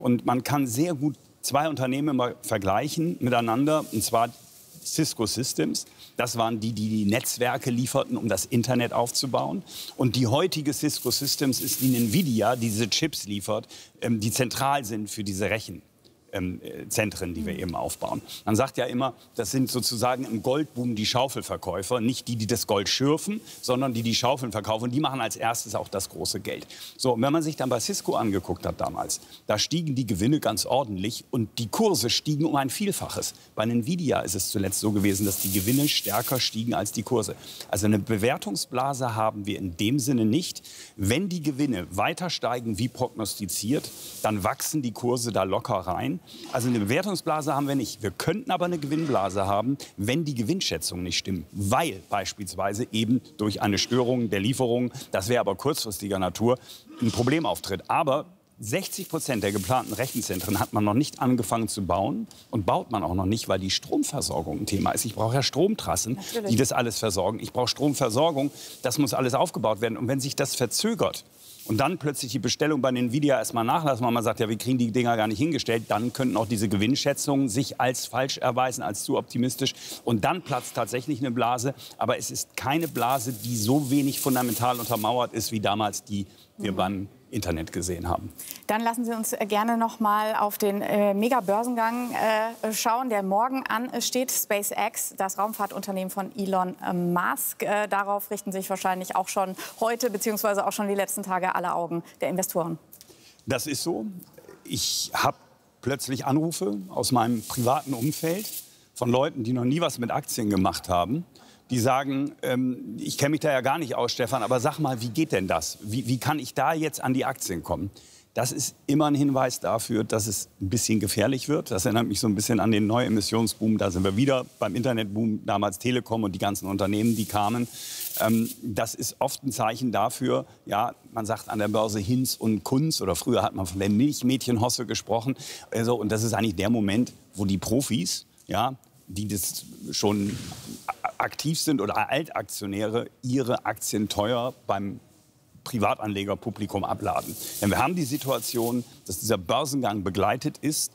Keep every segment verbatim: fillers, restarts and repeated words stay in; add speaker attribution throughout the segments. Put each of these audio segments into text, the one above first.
Speaker 1: Und man kann sehr gut zwei Unternehmen immer vergleichen miteinander, und zwar Cisco Systems. Das waren die, die die Netzwerke lieferten, um das Internet aufzubauen. Und die heutige Cisco Systems ist die Nvidia, die diese Chips liefert, ähm, die zentral sind für diese Rechen. Ähm, Zentren, die wir eben aufbauen. Man sagt ja immer, das sind sozusagen im Goldboom die Schaufelverkäufer, nicht die, die das Gold schürfen, sondern die die Schaufeln verkaufen. Und die machen als erstes auch das große Geld. So, und wenn man sich dann bei Cisco angeguckt hat damals, da stiegen die Gewinne ganz ordentlich und die Kurse stiegen um ein Vielfaches. Bei Nvidia ist es zuletzt so gewesen, dass die Gewinne stärker stiegen als die Kurse. Also eine Bewertungsblase haben wir in dem Sinne nicht. Wenn die Gewinne weiter steigen wie prognostiziert, dann wachsen die Kurse da locker rein. Also eine Bewertungsblase haben wir nicht. Wir könnten aber eine Gewinnblase haben, wenn die Gewinnschätzungen nicht stimmen. Weil beispielsweise eben durch eine Störung der Lieferung, das wäre aber kurzfristiger Natur, ein Problem auftritt. Aber sechzig Prozent der geplanten Rechenzentren hat man noch nicht angefangen zu bauen und baut man auch noch nicht, weil die Stromversorgung ein Thema ist. Ich brauche ja Stromtrassen, Natürlich. die das alles versorgen. Ich brauche Stromversorgung, das muss alles aufgebaut werden. Und wenn sich das verzögert, und dann plötzlich die Bestellung bei Nvidia erstmal nachlassen, weil man sagt, ja, wir kriegen die Dinger gar nicht hingestellt, dann könnten auch diese Gewinnschätzungen sich als falsch erweisen, als zu optimistisch. Und dann platzt tatsächlich eine Blase. Aber es ist keine Blase, die so wenig fundamental untermauert ist, wie damals die wir mhm. beim Internet gesehen haben.
Speaker 2: Dann lassen Sie uns gerne noch mal auf den äh, Mega-Börsengang äh, schauen, der morgen ansteht. SpaceX, das Raumfahrtunternehmen von Elon Musk. Äh, darauf richten sich wahrscheinlich auch schon heute beziehungsweise auch schon die letzten Tage alle Augen der Investoren.
Speaker 1: Das ist so. Ich habe plötzlich Anrufe aus meinem privaten Umfeld von Leuten, die noch nie was mit Aktien gemacht haben. Die sagen, ähm, ich kenne mich da ja gar nicht aus, Stefan, aber sag mal, wie geht denn das? Wie, wie kann ich da jetzt an die Aktien kommen? Das ist immer ein Hinweis dafür, dass es ein bisschen gefährlich wird. Das erinnert mich so ein bisschen an den Neuemissionsboom. Da sind wir wieder beim Internetboom, damals Telekom und die ganzen Unternehmen, die kamen. Ähm, das ist oft ein Zeichen dafür, ja, man sagt an der Börse Hinz und Kunz, oder früher hat man von der Milchmädchenhosse gesprochen. Also, und das ist eigentlich der Moment, wo die Profis, ja, die das schon aktiv sind oder Altaktionäre, ihre Aktien teuer beim Privatanlegerpublikum abladen. Denn wir haben die Situation, dass dieser Börsengang begleitet ist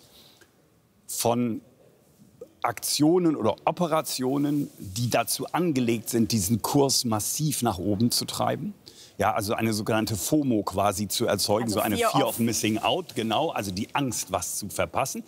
Speaker 1: von Aktionen oder Operationen, die dazu angelegt sind, diesen Kurs massiv nach oben zu treiben. Ja, also eine sogenannte FOMO quasi zu erzeugen, also so eine Fear of Missing Out, genau, also die Angst, was zu verpassen.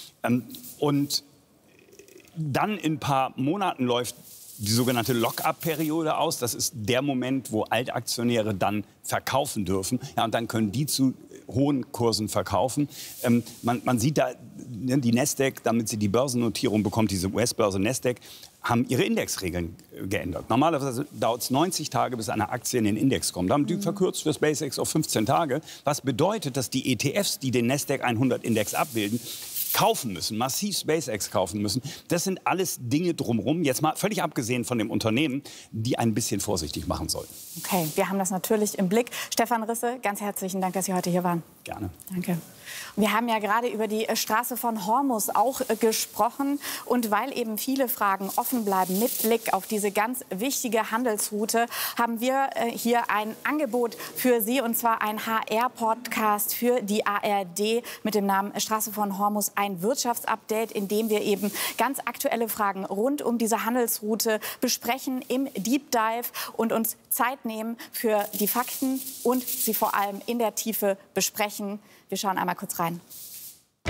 Speaker 1: Und dann in ein paar Monaten läuft die sogenannte Lock-up-Periode aus. Das ist der Moment, wo Altaktionäre dann verkaufen dürfen. Ja, und dann können die zu hohen Kursen verkaufen. Ähm, man, man sieht da, die Nasdaq, damit sie die Börsennotierung bekommt, diese U S-Börse Nasdaq, haben ihre Indexregeln geändert. Normalerweise dauert es neunzig Tage, bis eine Aktie in den Index kommt. Da haben die verkürzt für SpaceX auf fünfzehn Tage. Was bedeutet, dass die E T Fs, die den Nasdaq hundert Index abbilden, kaufen müssen, massiv SpaceX kaufen müssen. Das sind alles Dinge drumherum, jetzt mal völlig abgesehen von dem Unternehmen, die ein bisschen vorsichtig machen sollten.
Speaker 2: Okay, wir haben das natürlich im Blick. Stefan Risse, ganz herzlichen Dank, dass Sie heute hier waren.
Speaker 1: Gerne.
Speaker 2: Danke. Wir haben ja gerade über die Straße von Hormuz auch äh, gesprochen. Und weil eben viele Fragen offen bleiben mit Blick auf diese ganz wichtige Handelsroute, haben wir äh, hier ein Angebot für Sie, und zwar ein H R-Podcast für die A R D mit dem Namen Straße von Hormuz, ein Wirtschaftsupdate, in dem wir eben ganz aktuelle Fragen rund um diese Handelsroute besprechen im Deep Dive und uns Zeit nehmen für die Fakten und sie vor allem in der Tiefe besprechen. Wir schauen einmal kurz rein.